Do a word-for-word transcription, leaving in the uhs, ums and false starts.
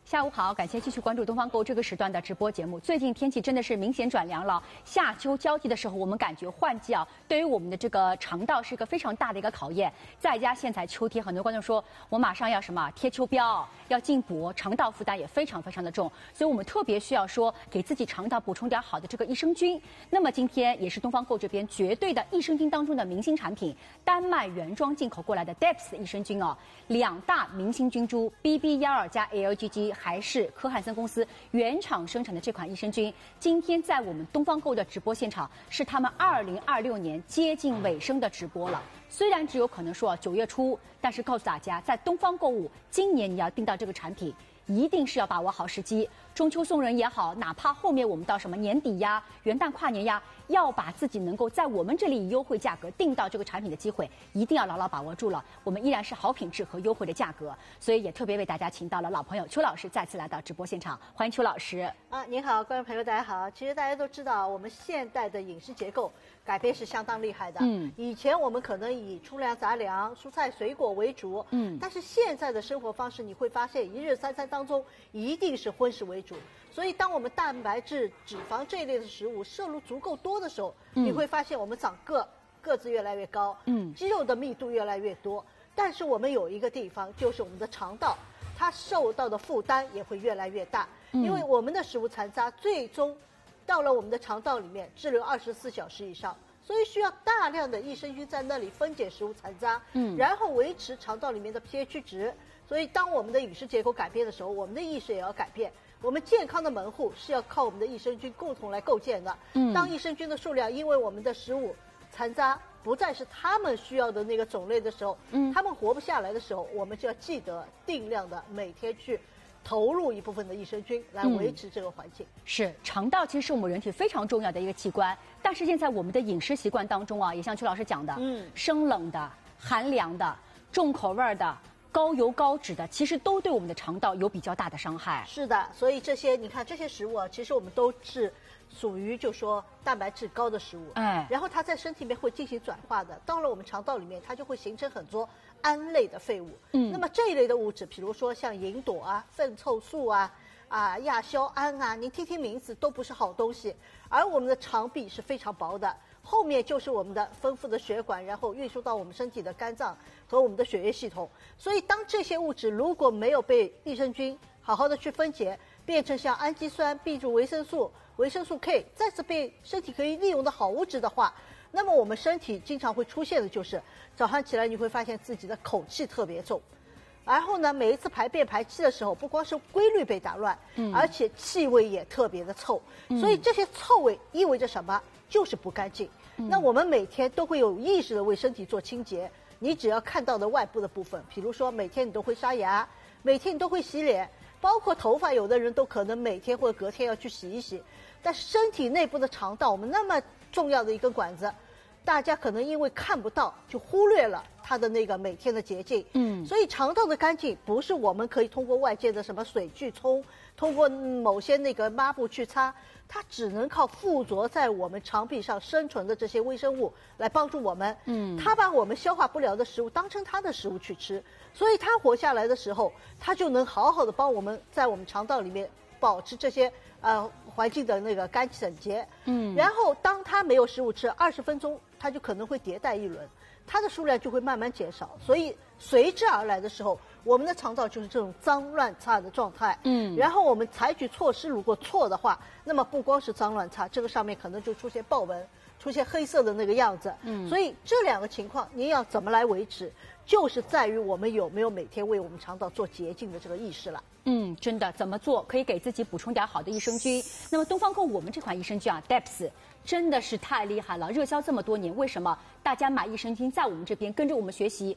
下午好，感谢继续关注东方购这个时段的直播节目。最近天气真的是明显转凉了，夏秋交替的时候，我们感觉换季啊，对于我们的这个肠道是一个非常大的一个考验。再加现在秋天，很多观众说我马上要什么贴秋膘，要进补，肠道负担也非常非常的重，所以我们特别需要说给自己肠道补充点好的这个益生菌。那么今天也是东方购这边绝对的益生菌当中的明星产品，丹麦原装进口过来的 D E P S 益生菌哦，两大明星菌株 B B 一二加 L G G。还是科汉森公司原厂生产的这款益生菌，今天在我们东方购的直播现场，是他们二零二六年接近尾声的直播了。虽然只有可能说九月初，但是告诉大家，在东方购物，今年你要订到这个产品，一定是要把握好时机。中秋送人也好，哪怕后面我们到什么年底呀、元旦跨年呀，要把自己能够在我们这里以优惠价格订到这个产品的机会，一定要牢牢把握住了。我们依然是好品质和优惠的价格，所以也特别为大家请到了老朋友邱老师再次来到直播现场，欢迎邱老师。 啊，您好，观众朋友，大家好。其实大家都知道，我们现代的饮食结构改变是相当厉害的。嗯，以前我们可能以粗粮、杂粮、蔬菜、水果为主。嗯，但是现在的生活方式，你会发现一日三餐当中一定是荤食为主。所以，当我们蛋白质、脂肪这一类的食物摄入足够多的时候，嗯、你会发现我们长个个子越来越高，嗯，肌肉的密度越来越多。但是我们有一个地方，就是我们的肠道，它受到的负担也会越来越大，嗯、因为我们的食物残渣最终到了我们的肠道里面滞留二十四小时以上，所以需要大量的益生菌在那里分解食物残渣，嗯，然后维持肠道里面的 pH 值。所以，当我们的饮食结构改变的时候，我们的意识也要改变。我们健康的门户是要靠我们的益生菌共同来构建的。嗯，当益生菌的数量因为我们的食物残渣不再是他们需要的那个种类的时候，嗯，他们活不下来的时候，我们就要记得定量的每天去投入一部分的益生菌来维持这个环境。 嗯、是肠道其实是我们人体非常重要的一个器官，但是现在我们的饮食习惯当中啊，也像邱老师讲的，嗯，生冷的、寒凉的、重口味的。高油高脂的，其实都对我们的肠道有比较大的伤害。 是的，所以这些你看这些食物啊，其实我们都是属于就说蛋白质高的食物，哎，然后它在身体里面会进行转化的，到了我们肠道里面，它就会形成很多胺类的废物。嗯，那么这一类的物质，比如说像吲哚啊、粪臭素啊、啊亚硝胺啊，您听听名字都不是好东西，而我们的肠壁是非常薄的。后面就是我们的丰富的血管，然后运输到我们身体的肝脏和我们的血液系统。所以，当这些物质如果没有被益生菌好好的去分解，变成像氨基酸、B 族维生素、维生素 K， 再次被身体可以利用的好物质的话，那么我们身体经常会出现的就是早上起来你会发现自己的口气特别重，然后呢，每一次排便排气的时候，不光是规律被打乱，嗯，而且气味也特别的臭。嗯、所以这些臭味意味着什么？就是不干净。嗯、那我们每天都会有意识的为身体做清洁。你只要看到的外部的部分，比如说每天你都会刷牙，每天你都会洗脸，包括头发，有的人都可能每天或者隔天要去洗一洗。但是身体内部的肠道，我们那么重要的一根管子，大家可能因为看不到，就忽略了它的那个每天的洁净。嗯，所以肠道的干净不是我们可以通过外界的什么水去冲，通过某些那个抹布去擦，它只能靠附着在我们肠壁上生存的这些微生物来帮助我们。嗯，它把我们消化不了的食物当成它的食物去吃，所以它活下来的时候，它就能好好的帮我们在我们肠道里面保持这些呃环境的那个干净整洁。嗯，然后当它没有食物吃，二十分钟它就可能会迭代一轮，它的数量就会慢慢减少，所以随之而来的时候，我们的肠道就是这种脏乱差的状态。嗯，然后我们采取措施，如果错的话，那么不光是脏乱差，这个上面可能就出现豹纹，出现黑色的那个样子。嗯，所以这两个情况，您要怎么来维持，就是在于我们有没有每天为我们肠道做洁净的这个意识了。 嗯，真的，怎么做可以给自己补充点好的益生菌？那么东方购我们这款益生菌啊 ，D E P S。真的是太厉害了，热销这么多年，为什么大家买益生菌在我们这边跟着我们学习，